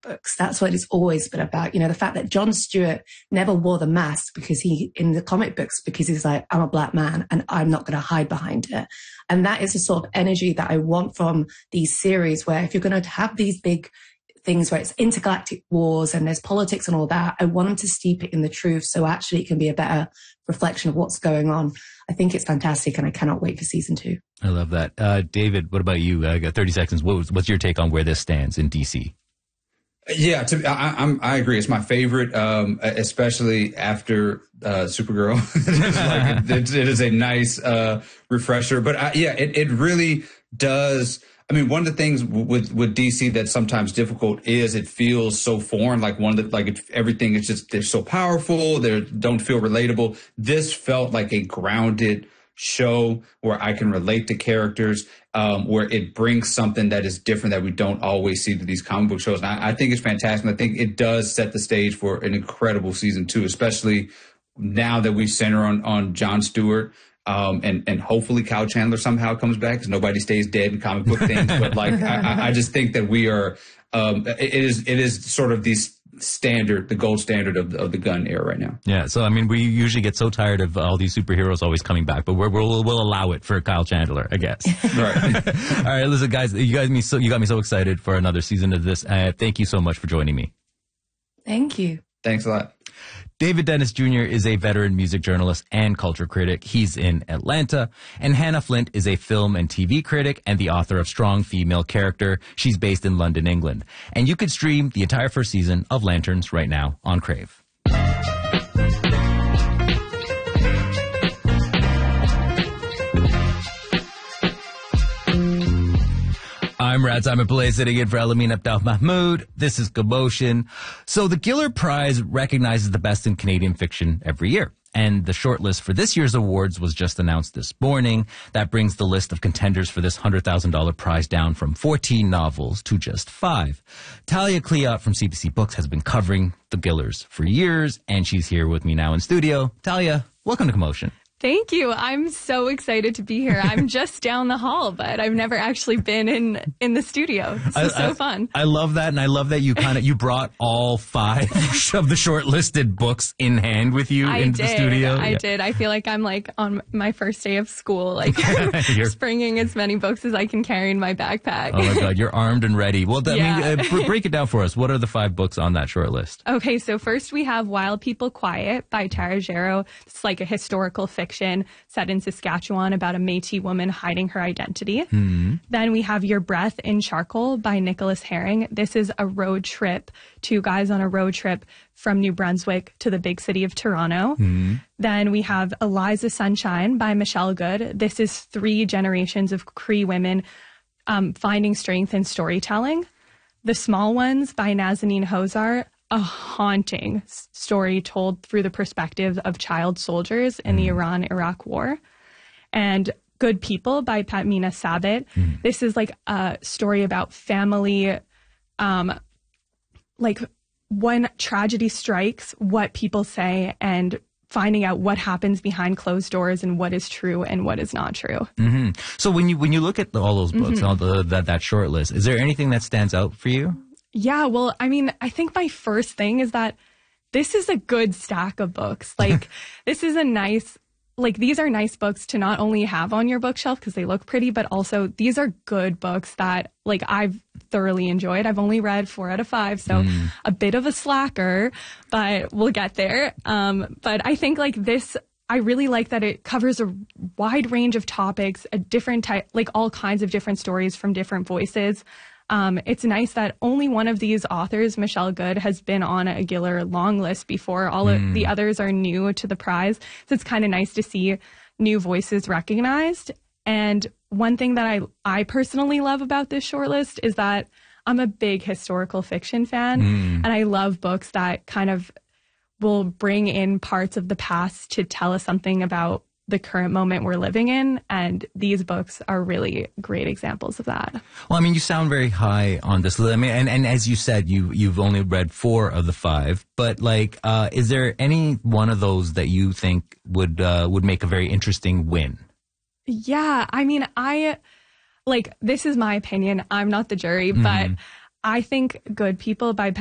books. That's what it's always been about. The fact that Jon Stewart never wore the mask in the comic books, because he's like, I'm a black man and I'm not going to hide behind it. And that is the sort of energy that I want from these series, where if you're going to have these big things where it's intergalactic wars and there's politics and all that, I want them to steep it in the truth, so actually it can be a better reflection of what's going on. I think it's fantastic, and I cannot wait for season 2. I love that. David, what about you? I got 30 seconds. What's your take on where this stands in DC? Yeah, I agree. It's my favorite, especially after Supergirl. It is a nice refresher. But it really does. I mean, one of the things with DC that's sometimes difficult is it feels so foreign. Everything is just, they're so powerful. They don't feel relatable. This felt like a grounded show where I can relate to characters, where it brings something that is different that we don't always see to these comic book shows. And I think it's fantastic. I think it does set the stage for an incredible season 2, especially now that we center on Jon Stewart. And hopefully Kyle Chandler somehow comes back, because nobody stays dead in comic book things. But I just think that we are, it is sort of the gold standard of the gun era right now. Yeah. So, I mean, we usually get so tired of all these superheroes always coming back, but we'll allow it for Kyle Chandler, I guess. Right. All right, listen, guys, you got me so excited for another season of this. Thank you so much for joining me. Thank you. Thanks a lot. David Dennis Jr. is a veteran music journalist and culture critic. He's in Atlanta. And Hannah Flint is a film and TV critic and the author of Strong Female Character. She's based in London, England. And you can stream the entire first season of Lanterns right now on Crave. I'm Rad Simon Pillay, sitting in for Elamine Abdel Mahmoud. This is Commotion. So the Giller Prize recognizes the best in Canadian fiction every year. And the shortlist for this year's awards was just announced this morning. That brings the list of contenders for this $100,000 prize down from 14 novels to just 5. Talia Cleott from CBC Books has been covering the Gillers for years, and she's here with me now in studio. Talia, welcome to Commotion. Thank you. I'm so excited to be here. I'm just down the hall, but I've never actually been in the studio. This is so fun. I love that, and I love that you brought all 5 of the shortlisted books in hand with you into the studio. I did. I feel like I'm on my first day of school, just bringing as many books as I can carry in my backpack. Oh my God, you're armed and ready. Well, break it down for us. What are the 5 books on that shortlist? Okay, so first we have Wild People Quiet by Tara Gero. It's like a historical fiction set in Saskatchewan about a Métis woman hiding her identity. Mm-hmm. Then we have Your Breath in Charcoal by Nicholas Herring. This is a road trip, 2 guys on a road trip from New Brunswick to the big city of Toronto. Mm-hmm. Then we have Eliza Sunshine by Michelle Good. This is 3 generations of Cree women finding strength in storytelling. The Small Ones by Nazanin Hozar, a haunting story told through the perspective of child soldiers in the Iran-Iraq War. And Good People by Patmina Sabit. This is like a story about family, when tragedy strikes, what people say, and finding out what happens behind closed doors and what is true and what is not true. Mm-hmm. So when you look at all those books, all that short list, is there anything that stands out for you? Yeah, well, I mean, I think my first thing is that this is a good stack of books. This is a nice, these are nice books to not only have on your bookshelf because they look pretty, but also these are good books that, I've thoroughly enjoyed. I've only read 4 out of 5, so a bit of a slacker, but we'll get there. But I think, this, I really like that it covers a wide range of topics, a different type, all kinds of different stories from different voices. It's nice that only one of these authors, Michelle Good, has been on a Giller long list before. All of the others are new to the prize. So it's kind of nice to see new voices recognized. And one thing that I personally love about this shortlist is that I'm a big historical fiction fan. And I love books that kind of will bring in parts of the past to tell us something about the current moment we're living in, and these books are really great examples of that. Well, I mean, you sound very high on this list. I mean, and as you said, you've only read 4 of the 5, but is there any one of those that you think would make a very interesting win? Yeah, I mean, this is my opinion. I'm not the jury, but I think Good People by